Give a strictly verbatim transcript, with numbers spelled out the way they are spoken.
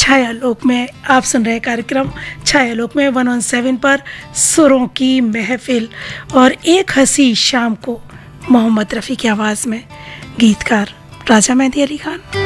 छायालोक में आप सुन रहे कार्यक्रम छायालोक में वन वन सेवन पर सुरों की महफिल, और एक हंसी शाम को मोहम्मद रफ़ी की आवाज़ में गीतकार राजा मेहंदी अली खान।